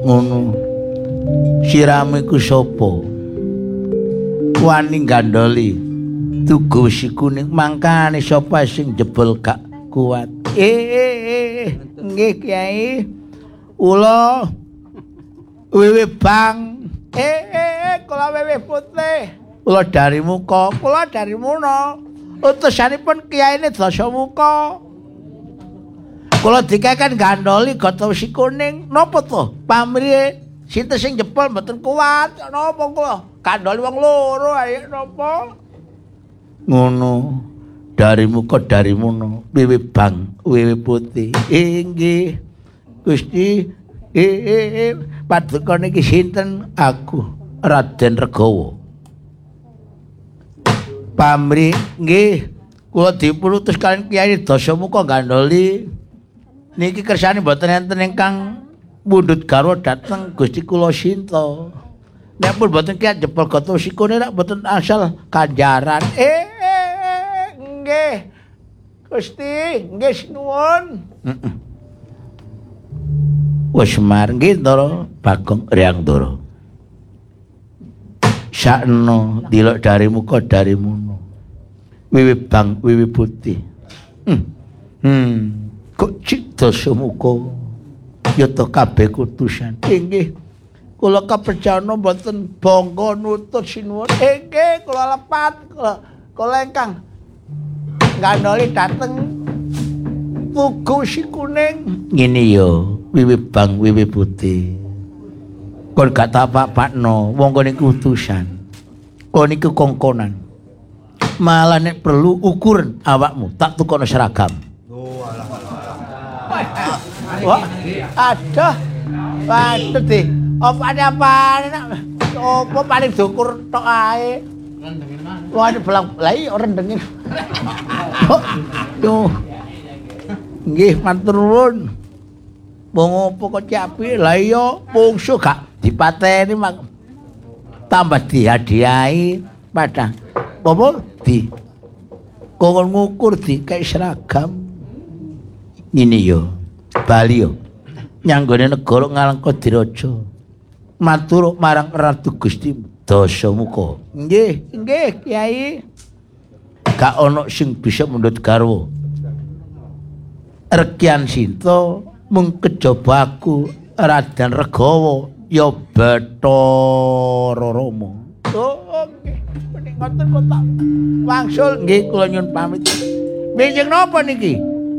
Ngono. Sirame ku sapa? Wani gandoli. Tugu si kuning mangkane sapa sing jebol gak kuat. Nggih Kyai. Ula wewe bang. Kula wewe putih. Kula dari muka, kula dari muna. Utusanipun Kyaine Dasamuka. Kula dikeken gandoli gata si kuning. Napa to? Pamrih sinten sing jebol mboten kuat. Napa kula? Gandoli wong loro ae napa? Ngono. Dari muka dari muna. Wewe bang, wewe putih. Nggih. Gusti, paduka niki sinten? Aku Raden Regawa. Pamrih nggih kula dipun utus kaliyan Kyai Dasamuka gandoli. Niki kersane mboten enten ingkang mundhut garwa dhateng Gusti kula Sinta. Nek pun mboten kiat jebol gata sikune nek mboten asal kanjaran. Nggih. Gusti, nggih sinuwun. Wis Semar nggih Ndara Bagong Ryangdara. Sakno dilok dari muka dari muno. Wiwi bang, wiwi putih. Kok cik Dasamuka ya to kabeh kutusan. Nggih. Kula kapercayana mboten bangga nutut sinuwun. Nggih, kula lepat. Kula ingkang gandoli dateng Tugu si kuning. Ngene ya, wiwi bang, wiwi putih. Kon gak tapak-pakno wong kene utusan. Kon iku kongkonan. Malah nek perlu ukuran awakmu tak tukono seragam. Wah, aduh. Waduh di. Apa-apane nak. Apa paling dukur tok ae. Wah, belang lah iya rendengin. Yo. Nggih, matur nuwun. Wong apa kok ciapi? Lah iya mungsuh gak dipateni mak tambah dihadiahi padha apa di kongkon ngukur di kayak seragam ini yo Bali yo nyanggone negara Ngalengkadiraja matur marang Ratu Gusti Dasamuka. Nggih Kyai, gak ana sing bisa mundhut garwa Rekian Sinta mung kejaba aku Raden Regawa ya Bathara Rama. Oh nggih, menika ngoten kok tak wangsul nggih kula nyuwun pamit. Benjing napa niki?